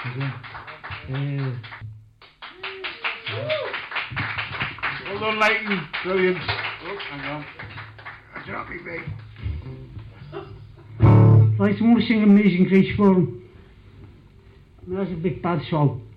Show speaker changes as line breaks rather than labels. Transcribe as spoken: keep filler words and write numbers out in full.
Uh,
Well done, Leighton. Brilliant. Oh, hang on. That's not me, mate.
right, I want to sing Amazing Grace for him. That's a big bad song.